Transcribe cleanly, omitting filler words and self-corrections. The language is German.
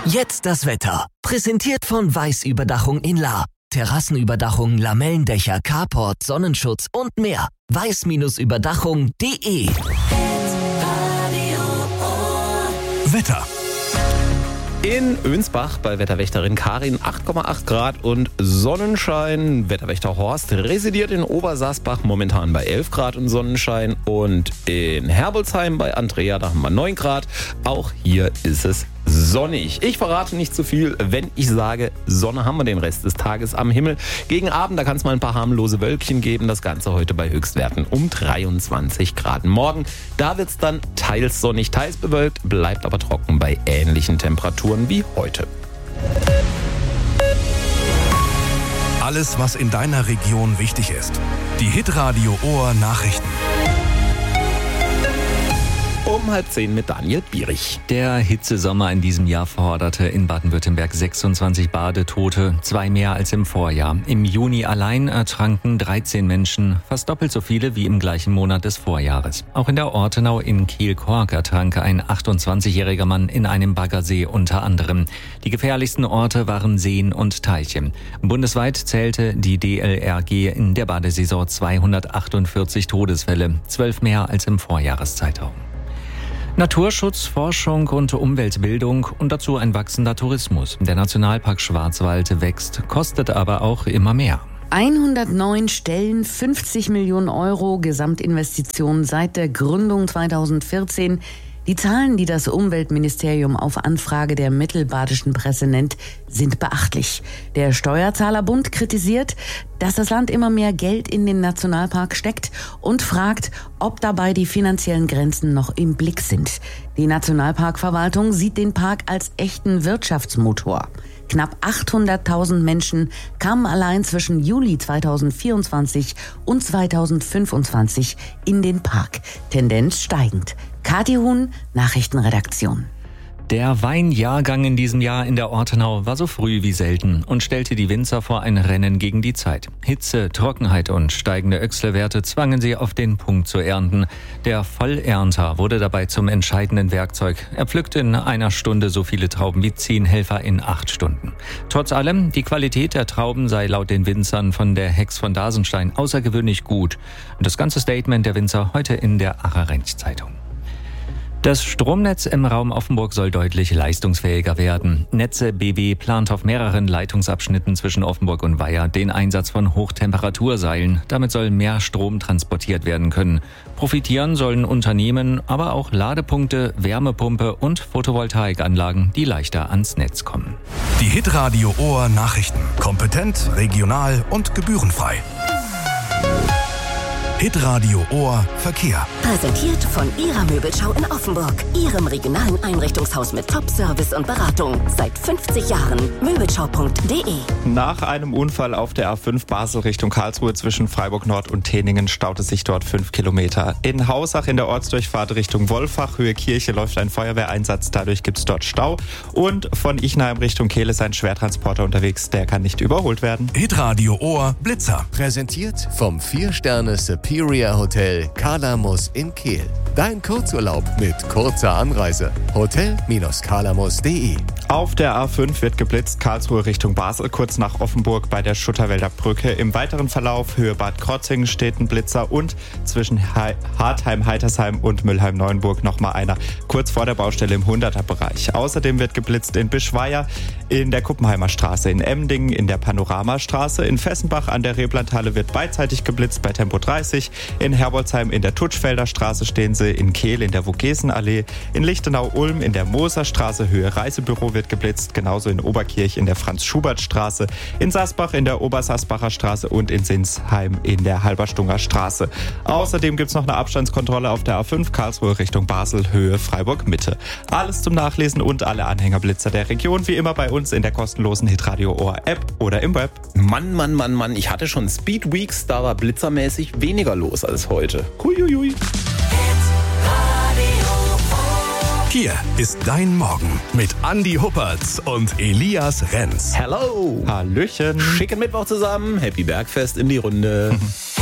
Jetzt das Wetter. Präsentiert von Weiß-Überdachung in Lahr. Terrassenüberdachung, Lamellendächer, Carport, Sonnenschutz und mehr. weiß-überdachung.de. Wetter. In Önsbach bei Wetterwächterin Karin 8,8 Grad und Sonnenschein. Wetterwächter Horst residiert in Obersaßbach momentan bei 11 Grad und Sonnenschein. Und in Herbolzheim bei Andrea, da haben wir 9 Grad. Auch hier ist es sonnig. Ich verrate nicht zu viel, wenn ich sage, Sonne haben wir den Rest des Tages am Himmel. Gegen Abend, da kann es mal ein paar harmlose Wölkchen geben. Das Ganze heute bei Höchstwerten um 23 Grad. Morgen, da wird es dann teils sonnig, teils bewölkt, bleibt aber trocken bei ähnlichen Temperaturen wie heute. Alles, was in deiner Region wichtig ist. Die Hitradio Ohr Nachrichten. Um 9:30 mit Daniel Bierich. Der Hitzesommer in diesem Jahr forderte in Baden-Württemberg 26 Badetote, 2 mehr als im Vorjahr. Im Juni allein ertranken 13 Menschen, fast doppelt so viele wie im gleichen Monat des Vorjahres. Auch in der Ortenau in Kiel-Kork ertrank ein 28-jähriger Mann in einem Baggersee unter anderem. Die gefährlichsten Orte waren Seen und Teiche. Bundesweit zählte die DLRG in der Badesaison 248 Todesfälle, 12 mehr als im Vorjahreszeitraum. Naturschutz, Forschung und Umweltbildung und dazu ein wachsender Tourismus. Der Nationalpark Schwarzwald wächst, kostet aber auch immer mehr. 109 Stellen, 50 Millionen Euro Gesamtinvestitionen seit der Gründung 2014. Die Zahlen, die das Umweltministerium auf Anfrage der mittelbadischen Presse nennt, sind beachtlich. Der Steuerzahlerbund kritisiert, dass das Land immer mehr Geld in den Nationalpark steckt und fragt, ob dabei die finanziellen Grenzen noch im Blick sind. Die Nationalparkverwaltung sieht den Park als echten Wirtschaftsmotor. Knapp 800.000 Menschen kamen allein zwischen Juli 2024 und 2025 in den Park. Tendenz steigend. Kathi Huhn, Nachrichtenredaktion. Der Weinjahrgang in diesem Jahr in der Ortenau war so früh wie selten und stellte die Winzer vor ein Rennen gegen die Zeit. Hitze, Trockenheit und steigende Öchselwerte zwangen sie auf den Punkt zu ernten. Der Vollernter wurde dabei zum entscheidenden Werkzeug. Er pflückte in einer Stunde so viele Trauben wie 10 Helfer in 8 Stunden. Trotz allem, die Qualität der Trauben sei laut den Winzern von der Hex von Dasenstein außergewöhnlich gut. Und das ganze Statement der Winzer heute in der Acher-Rench-Zeitung. Das Stromnetz im Raum Offenburg soll deutlich leistungsfähiger werden. Netze BW plant auf mehreren Leitungsabschnitten zwischen Offenburg und Weiher den Einsatz von Hochtemperaturseilen. Damit soll mehr Strom transportiert werden können. Profitieren sollen Unternehmen, aber auch Ladepunkte, Wärmepumpe und Photovoltaikanlagen, die leichter ans Netz kommen. Die Hitradio Ohr Nachrichten. Kompetent, regional und gebührenfrei. Hitradio Ohr Verkehr. Präsentiert von Ihrer Möbelschau in Offenburg. Ihrem regionalen Einrichtungshaus mit Top-Service und Beratung. Seit 50 Jahren. Möbelschau.de. Nach einem Unfall auf der A5 Basel Richtung Karlsruhe zwischen Freiburg Nord und Teningen staute sich dort 5 Kilometer. In Hausach in der Ortsdurchfahrt Richtung Wolfach, Höhe Kirche, läuft ein Feuerwehreinsatz. Dadurch gibt es dort Stau. Und von Ichenheim Richtung Kehl ist ein Schwertransporter unterwegs. Der kann nicht überholt werden. Hitradio Ohr Blitzer. Präsentiert vom 4-Sterne Superior Hotel Kalamus in Kehl. Dein Kurzurlaub mit kurzer Anreise. Hotel-kalamus.de. Auf der A5 wird geblitzt, Karlsruhe Richtung Basel, kurz nach Offenburg bei der Schutterwälder Brücke. Im weiteren Verlauf Höhe Bad Krotzingen steht ein Blitzer und zwischen Hartheim, Heitersheim und Müllheim-Neuenburg nochmal einer, kurz vor der Baustelle im 100er-Bereich. Außerdem wird geblitzt in Bischweier, in der Kuppenheimer Straße, in Emdingen, in der Panoramastraße, in Fessenbach an der Reblandhalle wird beidseitig geblitzt bei Tempo 30, in Herbolzheim in der Tutschfelder Straße stehen sie, in Kehl in der Vogesenallee, in Lichtenau-Ulm in der Moserstraße Höhe Reisebüro wird geblitzt, genauso in Oberkirch in der Franz-Schubert-Straße, in Sasbach in der Obersassbacher Straße und in Sinsheim in der Halberstunger Straße. Außerdem gibt es noch eine Abstandskontrolle auf der A5 Karlsruhe Richtung Basel, Höhe Freiburg-Mitte. Alles zum Nachlesen und alle Anhängerblitzer der Region wie immer bei uns in der kostenlosen Hitradio Ohr App oder im Web. Mann, ich hatte schon Speed Weeks, da war blitzermäßig weniger los als heute. Huiuiui. Hier ist dein Morgen mit Andi Huppertz und Elias Renz. Hello. Hallöchen. Schicken Mittwoch zusammen. Happy Bergfest in die Runde.